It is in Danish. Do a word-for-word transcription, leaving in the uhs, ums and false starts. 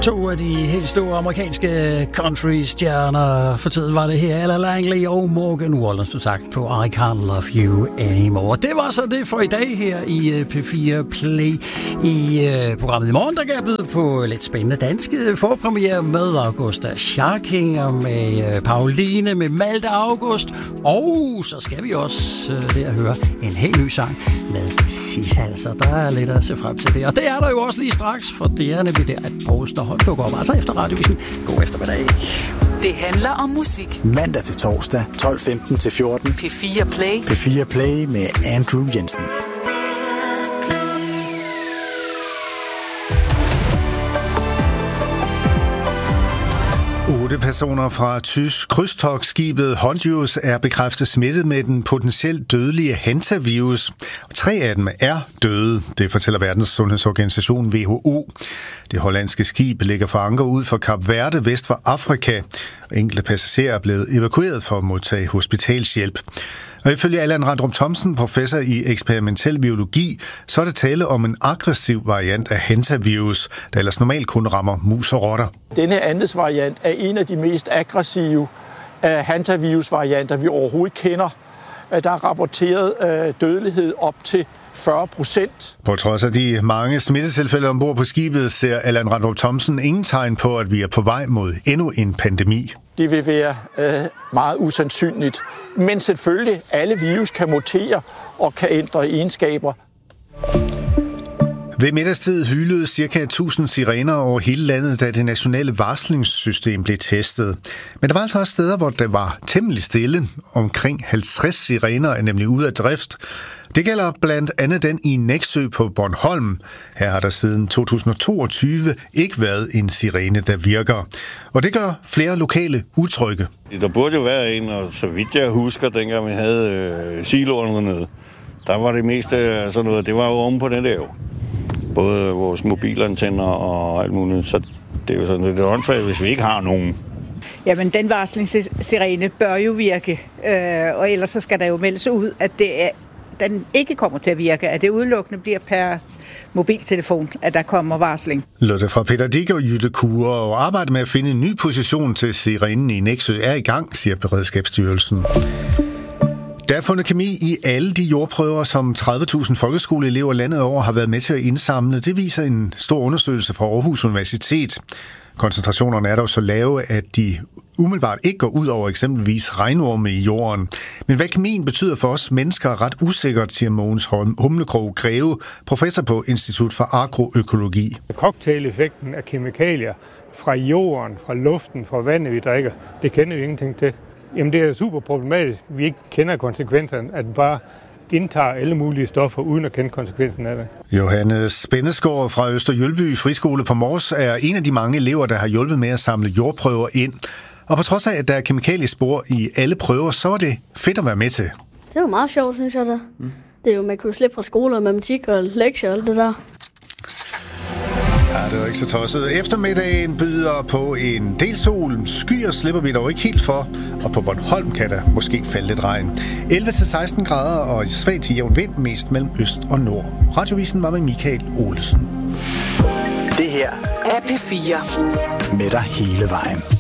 To af de helt store amerikanske country-stjerner for tiden var det her, Ella Langley og Morgan Wallen, som sagt, på I Can't Love You Anymore. Det var så det for i dag her i P fire Play. I uh, programmet i morgen, der kan jeg byde på lidt spændende danske forpremiere med Augusta Scharking og med uh, Pauline, med Malte August. Og så skal vi også uh, der høre en helt ny sang med Sissal, så der er lidt at se frem til det. Og det er der jo også lige straks, for det er nemlig der, at Poulsen og Holm dukker op. Altså efter Radiovisen. God eftermiddag. Det handler om musik. Mandag til torsdag, tolv femten til fjorten. P fire Play. P fire Play med Andrew Jensen. Otte personer fra tysk krydstogtskibet Hondius er bekræftet smittet med den potentielt dødelige hantavirus. Tre af dem er døde, det fortæller Verdens Sundhedsorganisation W H O. Det hollandske skib ligger for anker ud for Kap Verde vest for Afrika. Enkelte passagerer er blevet evakueret for at modtage hospitalshjælp. Og ifølge Allan Randrup Thomsen, professor i eksperimentel biologi, så er det tale om en aggressiv variant af hantavirus, der ellers normalt kun rammer mus og rotter. Denne Andes-variant er en af de mest aggressive hantavirus-varianter, vi overhovedet kender. Der er rapporteret dødelighed op til fyrre procent. På trods af de mange smittetilfælde ombord på skibet, ser Allan Randrup Thomsen ingen tegn på, at vi er på vej mod endnu en pandemi. Det vil være øh, meget usandsynligt. Men selvfølgelig, alle virus kan mutere og kan ændre egenskaber. Ved middagstid hylede ca. tusind sirener over hele landet, da det nationale varslingssystem blev testet. Men der var altså også steder, hvor det var temmelig stille. Omkring halvtreds sirener er nemlig ude af drift. Det gælder blandt andet den i Nexø på Bornholm. Her har der siden to tusind og toogtyve ikke været en sirene, der virker. Og det gør flere lokale utrygge. Der burde jo være en, og så vidt jeg husker, dengang vi havde øh, siloerne dernede, der var det meste af sådan noget, det var jo oven på det der jo. Både vores mobilantenner og alt muligt, så det er jo sådan lidt åndssvagt, hvis vi ikke har nogen. Jamen, den varslingssirene bør jo virke, øh, og ellers så skal der jo meldes ud, at det er, den ikke kommer til at virke, at det udelukkende bliver per mobiltelefon, at der kommer varsling. Lød det fra Peter Dick og Jytte Kure, og arbejdet med at finde en ny position til sirenen i Nexø er i gang, siger Beredskabsstyrelsen. Der er fundet kemi i alle de jordprøver, som tredive tusind folkeskoleelever landet over har været med til at indsamle. Det viser en stor undersøgelse fra Aarhus Universitet. Koncentrationerne er dog så lave, at de umiddelbart ikke går ud over eksempelvis regnorme i jorden. Men hvad kemien betyder for os mennesker er ret usikkert, siger Mogens Humlekrog Greve, professor på Institut for Agroøkologi. Cocktaileffekten af kemikalier fra jorden, fra luften, fra vandet, vi drikker, det kender vi ingenting til. Jamen det er super problematisk, vi ikke kender konsekvenserne, at vi bare indtager alle mulige stoffer uden at kende konsekvensen af det. Johannes Spændesgaard fra Østerjølby Friskole på Mors er en af de mange elever, der har hjulpet med at samle jordprøver ind. Og på trods af, at der er kemikaliespor i alle prøver, så er det fedt at være med til. Det er jo meget sjovt, synes jeg da. Mm. Det er jo, man kunne slippe fra skole og matematik og lektier og alt det der. Ja, det er ikke så tosset. Eftermiddagen byder på en del sol. Skyer slipper vi dog ikke helt for. Og på Bornholm kan der måske falde lidt regn. elleve til seksten grader og svag til jævn vind, mest mellem øst og nord. Radiovisen var med Michael Olesen. Det her er P fire. Med dig hele vejen.